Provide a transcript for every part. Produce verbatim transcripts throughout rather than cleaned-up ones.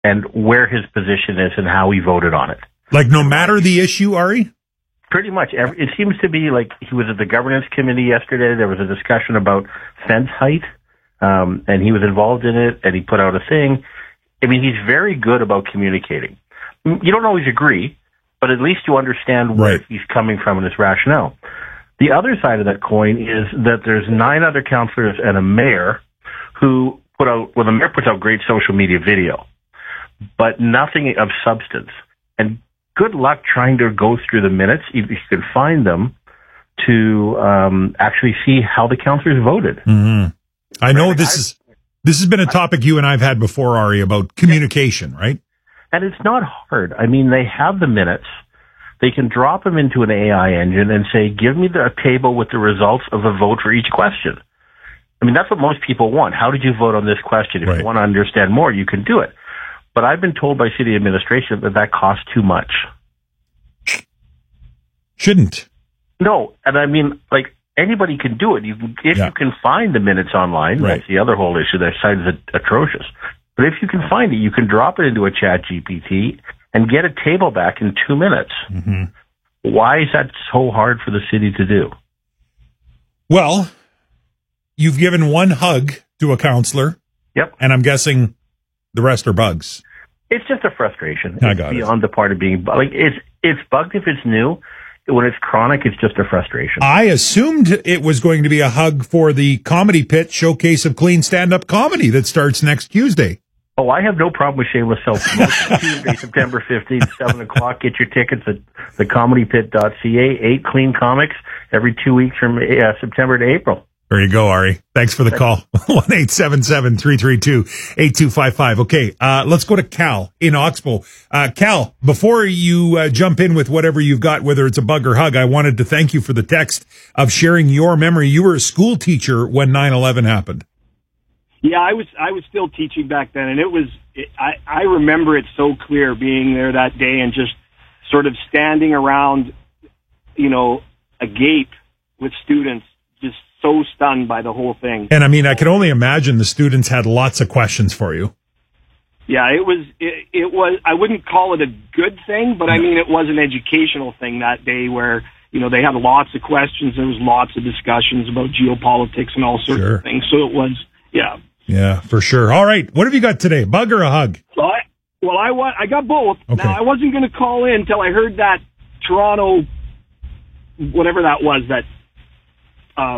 and where his position is and how he voted on it. Like no matter the issue, Ari? Pretty much. Every, it seems to be like he was at the governance committee yesterday. There was a discussion about fence height, um, and he was involved in it, and he put out a thing. I mean, he's very good about communicating. You don't always agree, but at least you understand where right. he's coming from in his rationale. The other side of that coin is that there's nine other councillors and a mayor who put out, well, the mayor puts out great social media video, but nothing of substance. And good luck trying to go through the minutes, if you can find them, to um, actually see how the councillors voted. Mm-hmm. I know this is this has been a topic you and I've had before, Ari, about communication, right? And it's not hard. I mean, they have the minutes. They can drop them into an A I engine and say, give me the table with the results of the vote for each question. I mean, that's what most people want. How did you vote on this question? If right. you want to understand more, you can do it. But I've been told by city administration that that costs too much. Shouldn't. No. And I mean, like, anybody can do it. You can, if yeah. you can find the minutes online, right. that's the other whole issue. Their site is atrocious. But if you can find it, you can drop it into a Chat G P T and get a table back in two minutes. Mm-hmm. Why is that so hard for the city to do? Well, you've given one hug to a counselor. Yep. And I'm guessing the rest are bugs. It's just a frustration. I it's got beyond it. the part of being like it's it's bugged if it's new. When it's chronic, it's just a frustration. I assumed it was going to be a hug for the Comedy Pit Showcase of Clean Stand-Up Comedy that starts next Tuesday. Oh, I have no problem with shameless self-promotion. Tuesday, September fifteenth, seven o'clock. Get your tickets at the comedy pit dot c a. Eight clean comics every two weeks from uh, September to April. There you go, Ari. Thanks for the call. one eight seven seven, three three two, eight two five five. Okay, uh, let's go to Cal in Oxbow. Uh, Cal, before you uh, jump in with whatever you've got, whether it's a bug or hug, I wanted to thank you for the text of sharing your memory. You were a school teacher when nine eleven happened. Yeah, I was I was still teaching back then, and it was it, I I remember it so clear being there that day and just sort of standing around, you know, agape with students, just so stunned by the whole thing. And I mean, I can only imagine the students had lots of questions for you. Yeah, it was it, it was I wouldn't call it a good thing, but I mean it was an educational thing that day where, you know, they had lots of questions, there was lots of discussions about geopolitics and all sorts sure. of things. So it was yeah. Yeah, for sure. All right. What have you got today? Bug or a hug? Well, I, well, I, wa- I got both. Okay. Now, I wasn't going to call in until I heard that Toronto, whatever that was, that, uh,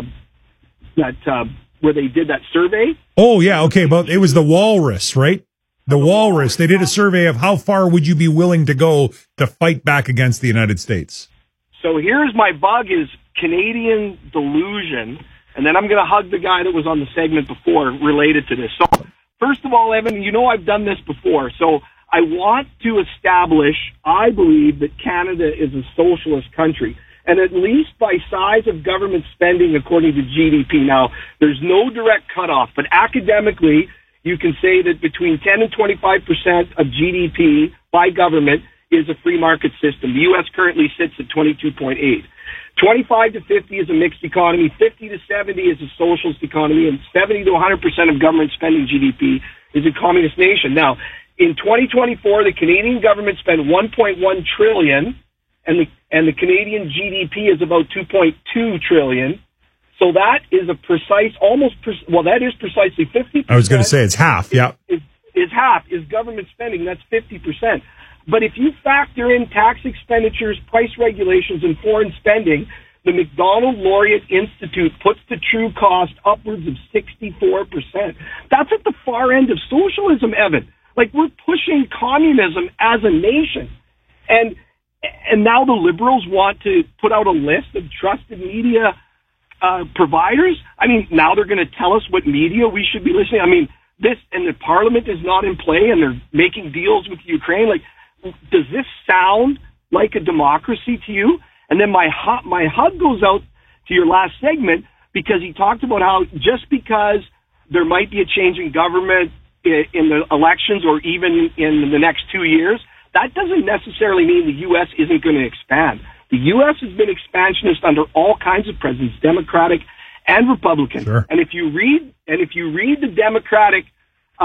that, uh, where they did that survey. Oh, yeah. Okay. But it was the Walrus, right? The Walrus. They did a survey of how far would you be willing to go to fight back against the United States. So here's my bug is Canadian delusion. And then I'm going to hug the guy that was on the segment before related to this. So, first of all, Evan, you know I've done this before. So I want to establish, I believe, that Canada is a socialist country. And at least by size of government spending according to G D P. Now, there's no direct cutoff, but academically, you can say that between ten and twenty-five percent of G D P by government is a free market system. The U S currently sits at twenty-two point eight. twenty-five to fifty is a mixed economy, fifty to seventy is a socialist economy, and seventy to one hundred percent of government spending G D P is a communist nation. Now, in twenty twenty-four, the Canadian government spent one point one trillion dollars, and the and the Canadian G D P is about two point two trillion dollars. So that is a precise, almost, pre- well, that is precisely fifty percent. I was going to say it's half, yeah. Is, is half, is government spending, that's fifty percent. But if you factor in tax expenditures, price regulations, and foreign spending, the Macdonald Laureate Institute puts the true cost upwards of sixty-four percent. That's at the far end of socialism, Evan. Like, we're pushing communism as a nation. And and now the Liberals want to put out a list of trusted media uh, providers. I mean, now they're going to tell us what media we should be listening. I mean, this, and the parliament is not in play, and they're making deals with Ukraine. Like, does this sound like a democracy to you? And then my hu- my hug goes out to your last segment, because he talked about how just because there might be a change in government in, in the elections or even in the next two years, that doesn't necessarily mean the U S isn't going to expand. The U S has been expansionist under all kinds of presidents, Democratic and Republican. Sure. And if you read and if you read the Democratic uh,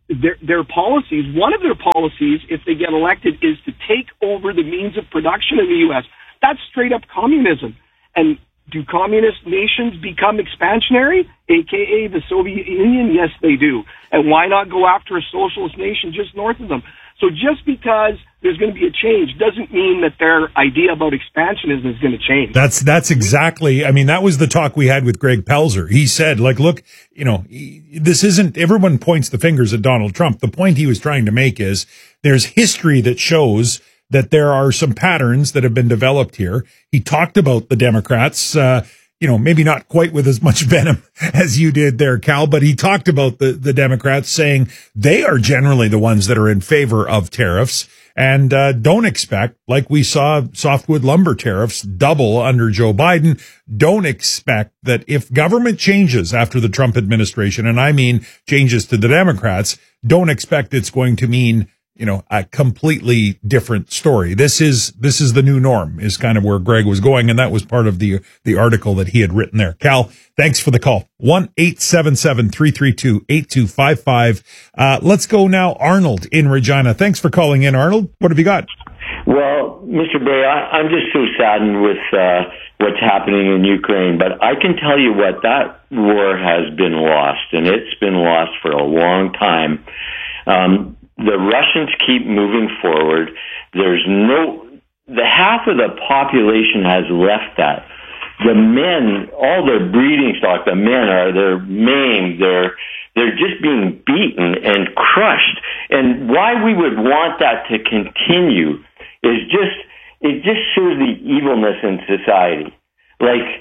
their, their policies, one of their policies, if they get elected, is to take over the means of production in the U S. That's straight up communism. And do communist nations become expansionary, aka the Soviet Union? Yes, they do. And why not go after a socialist nation just north of them? So just because there's going to be a change doesn't mean that their idea about expansionism is going to change. That's that's exactly. I mean, that was the talk we had with Greg Pelzer. He said, like, look, you know, this isn't. Everyone points the fingers at Donald Trump. The point he was trying to make is there's history that shows that there are some patterns that have been developed here. He talked about the Democrats, uh, you know, maybe not quite with as much venom as you did there, Cal, but he talked about the, the Democrats saying they are generally the ones that are in favor of tariffs and uh, don't expect, like we saw softwood lumber tariffs double under Joe Biden, don't expect that if government changes after the Trump administration, and I mean changes to the Democrats, don't expect it's going to mean you know, a completely different story. This is, this is the new norm is kind of where Greg was going. And that was part of the, the article that he had written there. Cal, thanks for the call. one eight seven seven, three three two, eight two five five. Uh, let's go now. Arnold in Regina. Thanks for calling in, Arnold. What have you got? Well, Mister Bay, I, I'm just so saddened with, uh, what's happening in Ukraine, but I can tell you what, that war has been lost, and it's been lost for a long time. Um, The Russians keep moving forward. There's no, the half of the population has left that. The men, all their breeding stock, the men are, they're maimed, they're, they're just being beaten and crushed. And why we would want that to continue is just, it just shows the evilness in society. Like,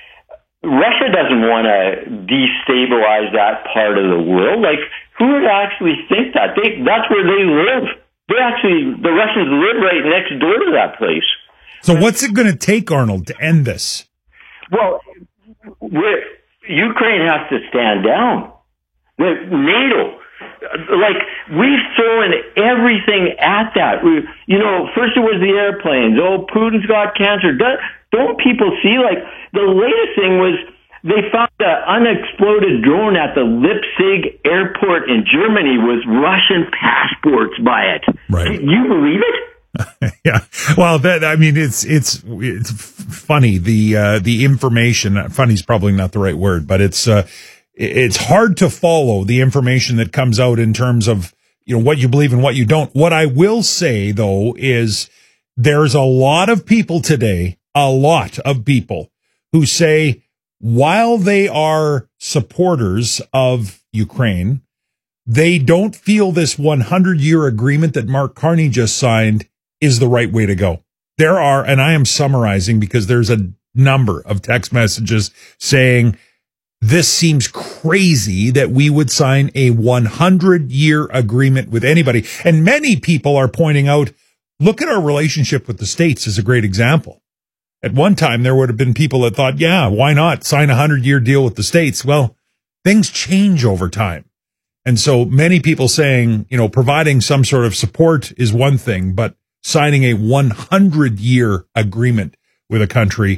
Russia doesn't want to destabilize that part of the world. Like, who would actually think that? They, that's where they live. They actually, the Russians live right next door to that place. So what's it going to take, Arnold, to end this? Well, we're, Ukraine has to stand down. The NATO, like, we've thrown everything at that. We, you know, first it was the airplanes. Oh, Putin's got cancer. Don't, don't people see, like, the latest thing was, they found an unexploded drone at the Leipzig airport in Germany with Russian passports by it. Right. Can you believe it? Yeah. Well, that, I mean, it's, it's, it's funny. The, uh, the information, funny is probably not the right word, but it's, uh, it's hard to follow the information that comes out in terms of, you know, what you believe and what you don't. What I will say though is there's a lot of people today, a lot of people who say, while they are supporters of Ukraine, they don't feel this one hundred year agreement that Mark Carney just signed is the right way to go. There are, and I am summarizing because there's a number of text messages saying this seems crazy that we would sign a one hundred year agreement with anybody. And many people are pointing out, look at our relationship with the States as a great example. At one time, there would have been people that thought, yeah, why not sign a hundred year deal with the States? Well, things change over time. And so many people saying, you know, providing some sort of support is one thing, but signing a one hundred year agreement with a country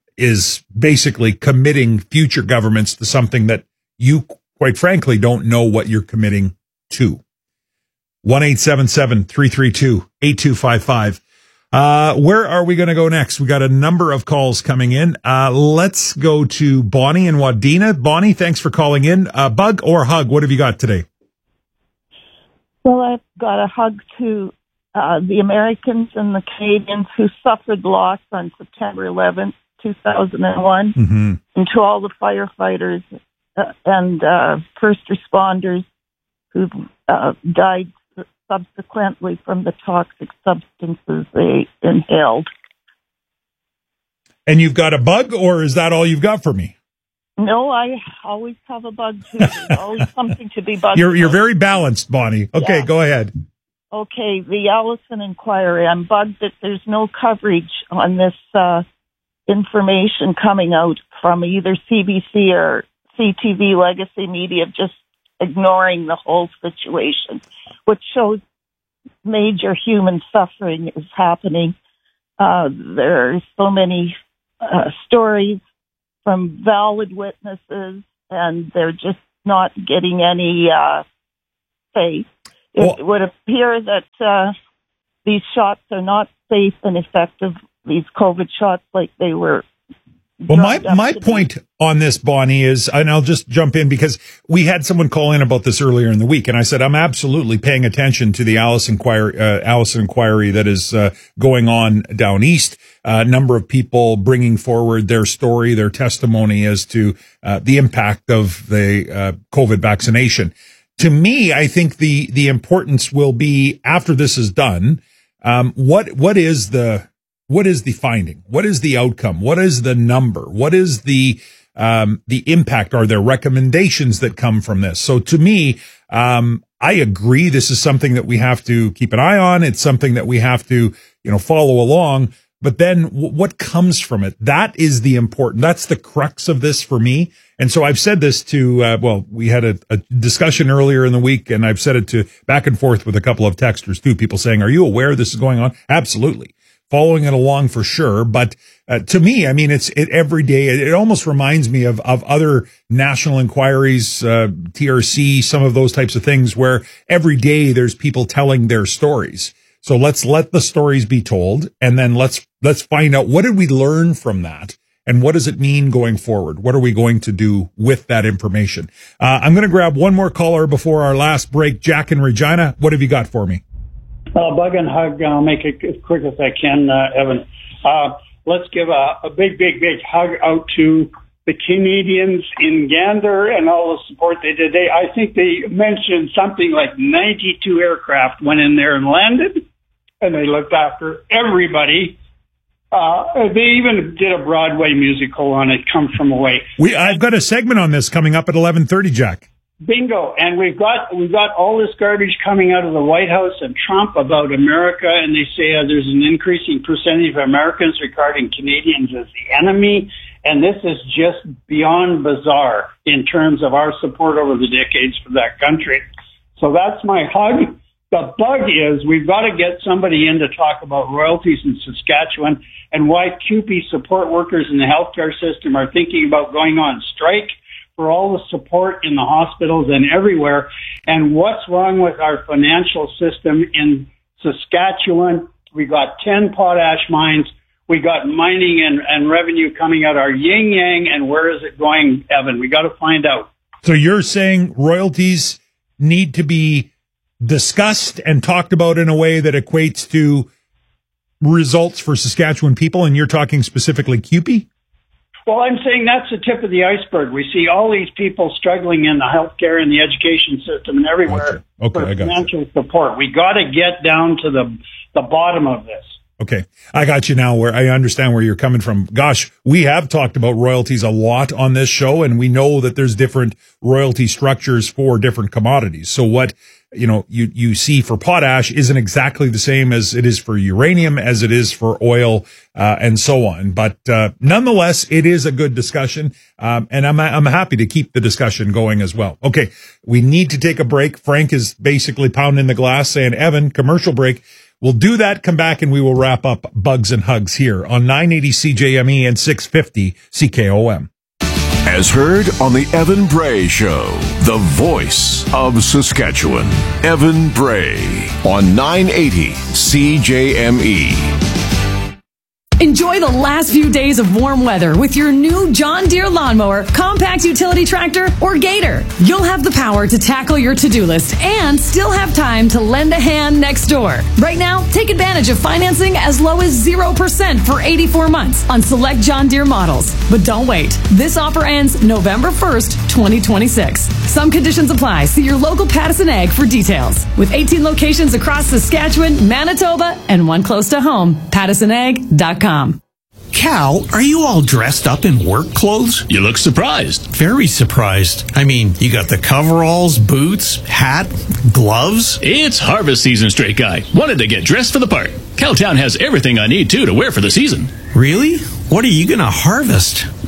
is basically committing future governments to something that you, quite frankly, don't know what you're committing to. one eight seven seven, three three two, eight two five five. Uh, where are we going to go next? We got a number of calls coming in. Uh, let's go to Bonnie and Wadena. Bonnie, thanks for calling in. Uh, bug or hug? What have you got today? Well, I've got a hug to uh, the Americans and the Canadians who suffered loss on September eleventh, two thousand one, mm-hmm. and to all the firefighters uh, and uh, first responders who uh, died subsequently from the toxic substances they inhaled. And you've got a bug, or is that all you've got for me? No, I always have a bug too. There's always something to be bugged. You're you're very balanced, Bonnie. Okay, yeah. Go ahead. Okay, the Allison Inquiry. I'm bugged that there's no coverage on this uh, information coming out from either C B C or C T V Legacy Media, just ignoring the whole situation, which shows major human suffering is happening. Uh, there are so many uh, stories from valid witnesses, and they're just not getting any uh, safe. It Well, would appear that uh, these shots are not safe and effective, these COVID shots, like they were. Well, my, drugged up my to be. point on this, Bonnie, is, and I'll just jump in because we had someone call in about this earlier in the week, and I said I'm absolutely paying attention to the Alice inquiry, uh, Alice inquiry that is uh, going on down east. A uh, number of people bringing forward their story, their testimony as to uh, the impact of the uh, COVID vaccination. To me, I think the the importance will be after this is done. Um, what what is the What is the finding? What is the outcome? What is the number? What is the um, the impact? Are there recommendations that come from this? So to me, um, I agree. This is something that we have to keep an eye on. It's something that we have to, you know, follow along. But then w- what comes from it? That is the important. That's the crux of this for me. And so I've said this to, uh, well, we had a, a discussion earlier in the week, and I've said it to back and forth with a couple of texters too. People saying, "Are you aware this is going on?" Absolutely. Following it along for sure. But uh, to me, I mean, it's it every day. It, it almost reminds me of, of other national inquiries, uh, T R C, some of those types of things where every day there's people telling their stories. So let's let the stories be told, and then let's let's find out what did we learn from that, and what does it mean going forward? What are we going to do with that information? Uh, I'm going to grab one more caller before our last break. Jack in Regina, what have you got for me? Uh, bug and hug. I'll make it as quick as I can, uh, Evan. Uh, let's give a, a big, big, big hug out to the Canadians in Gander and all the support they did. They, I think they mentioned something like ninety-two aircraft went in there and landed, and they looked after everybody. Uh, they even did a Broadway musical on it, Come From Away. We, I've got a segment on this coming up at eleven thirty, Jack. Bingo. And we've got, we've got all this garbage coming out of the White House and Trump about America. And they say uh, there's an increasing percentage of Americans regarding Canadians as the enemy. And this is just beyond bizarre in terms of our support over the decades for that country. So that's my hug. The bug is we've got to get somebody in to talk about royalties in Saskatchewan and why C U P E support workers in the healthcare system are thinking about going on strike for all the support in the hospitals and everywhere, and what's wrong with our financial system in Saskatchewan. We got ten potash mines. We got mining and, and revenue coming out our yin yang, and where is it going, Evan? We got to find out. So you're saying royalties need to be discussed and talked about in a way that equates to results for Saskatchewan people, and you're talking specifically C U P E? Well, I'm saying that's the tip of the iceberg. We see all these people struggling in the healthcare and the education system and everywhere Gotcha. Okay, for I got financial support. We got to get down to the the bottom of this. Okay. I got you now where I understand where you're coming from. Gosh, we have talked about royalties a lot on this show, and we know that there's different royalty structures for different commodities. So what, you know, you, you see for potash isn't exactly the same as it is for uranium, as it is for oil, uh, and so on. But, uh, nonetheless, it is a good discussion. Um, and I'm, I'm happy to keep the discussion going as well. Okay. We need to take a break. Frank is basically pounding the glass saying, Evan, commercial break. We'll do that, come back, and we will wrap up Bugs and Hugs here on nine eighty C J M E and six fifty C K O M. As heard on the Evan Bray Show, the voice of Saskatchewan. Evan Bray on nine eighty C J M E. Enjoy the last few days of warm weather with your new John Deere lawnmower, compact utility tractor, or Gator. You'll have the power to tackle your to-do list and still have time to lend a hand next door. Right now, take advantage of financing as low as zero percent for eighty-four months on select John Deere models. But don't wait. This offer ends November first, twenty twenty-six. Some conditions apply. See your local Pattison Ag for details. With eighteen locations across Saskatchewan, Manitoba, and one close to home, pattison ag dot com. Cal, are you all dressed up in work clothes? You look surprised. Very surprised. I mean, you got the coveralls, boots, hat, gloves. It's harvest season, straight guy. Wanted to get dressed for the part. Cowtown has everything I need, too, to wear for the season. Really? What are you going to harvest?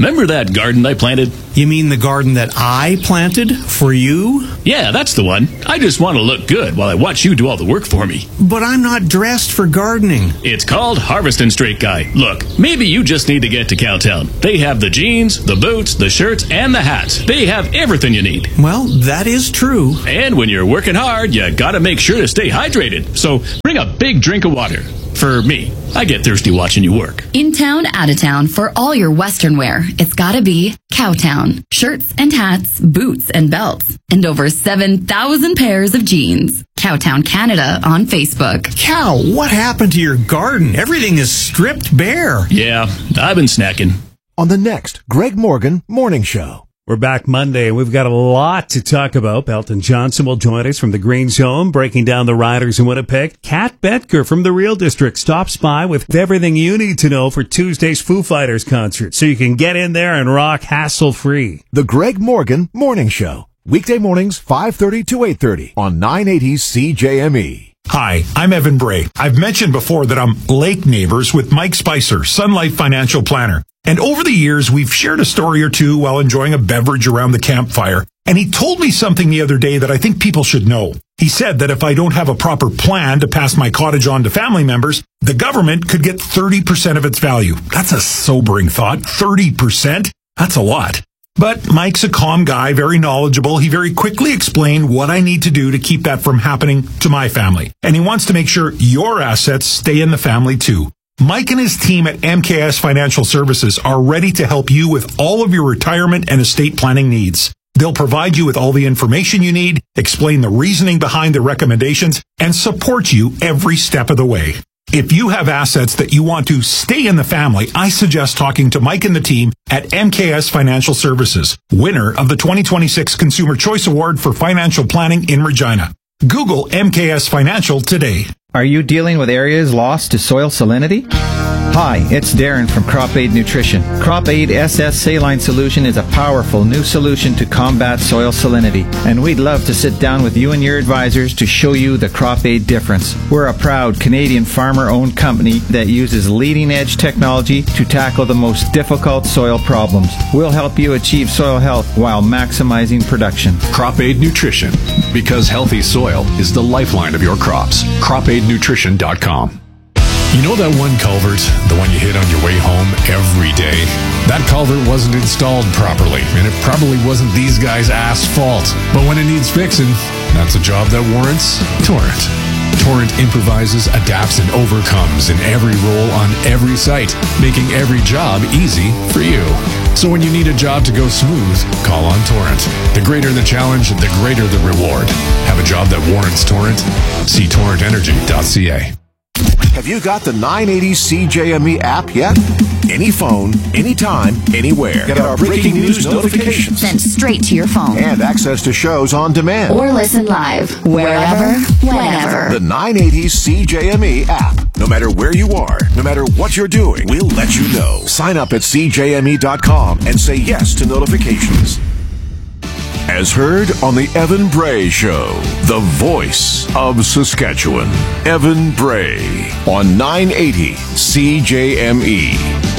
Remember that garden I planted? You mean the garden that I planted for you? Yeah, that's the one. I just want to look good while I watch you do all the work for me. But I'm not dressed for gardening. It's called Harvestin' Straight Guy. Look, maybe you just need to get to Cowtown. They have the jeans, the boots, the shirts, and the hats. They have everything you need. Well, that is true. And when you're working hard, you gotta make sure to stay hydrated. So bring a big drink of water. For me, I get thirsty watching you work. In town, out of town, for all your Western wear, it's gotta be Cowtown. Shirts and hats, boots and belts, and over seven thousand pairs of jeans. Cowtown Canada on Facebook. Cow, what happened to your garden? Everything is stripped bare. Yeah, I've been snacking. On the next Greg Morgan Morning Show. We're back Monday, and we've got a lot to talk about. Belton Johnson will join us from the Green Zone, breaking down the Riders in Winnipeg. Kat Betker from the Real District stops by with everything you need to know for Tuesday's Foo Fighters concert, so you can get in there and rock hassle-free. The Greg Morgan Morning Show. Weekday mornings, five thirty to eight thirty on nine eighty C J M E. Hi, I'm Evan Bray. I've mentioned before that I'm lake neighbors with Mike Spicer, Sun Life Financial Planner. And over the years, we've shared a story or two while enjoying a beverage around the campfire. And he told me something the other day that I think people should know. He said that if I don't have a proper plan to pass my cottage on to family members, the government could get thirty percent of its value. That's a sobering thought. thirty percent? That's a lot. But Mike's a calm guy, very knowledgeable. He very quickly explained what I need to do to keep that from happening to my family. And he wants to make sure your assets stay in the family too. Mike and his team at M K S Financial Services are ready to help you with all of your retirement and estate planning needs. They'll provide you with all the information you need, explain the reasoning behind the recommendations, and support you every step of the way. If you have assets that you want to stay in the family, I suggest talking to Mike and the team at M K S Financial Services, winner of the twenty twenty-six Consumer Choice Award for Financial Planning in Regina. Google M K S Financial today. Are you dealing with areas lost to soil salinity? Hi, it's Darren from Crop Aid Nutrition. Crop Aid S S Saline Solution is a powerful new solution to combat soil salinity, and we'd love to sit down with you and your advisors to show you the Crop Aid difference. We're a proud Canadian farmer-owned company that uses leading-edge technology to tackle the most difficult soil problems. We'll help you achieve soil health while maximizing production. Crop Aid Nutrition, because healthy soil is the lifeline of your crops. crop aid nutrition dot com. You know that one culvert, the one you hit on your way home every day? That culvert wasn't installed properly, and it probably wasn't these guys' ass fault. But when it needs fixing, that's a job that warrants Torrent. Torrent improvises, adapts, and overcomes in every role on every site, making every job easy for you. So when you need a job to go smooth, call on Torrent. The greater the challenge, the greater the reward. Have a job that warrants Torrent? See torrent energy dot c a. Have you got the nine eighty C J M E app yet? Any phone, anytime, anywhere. Get our breaking news notifications sent straight to your phone. And access to shows on demand. Or listen live, wherever, whenever. The nine eighty C J M E app. No matter where you are, no matter what you're doing, we'll let you know. Sign up at c j m e dot com and say yes to notifications. As heard on the Evan Bray Show, the voice of Saskatchewan. Evan Bray on nine eighty C J M E.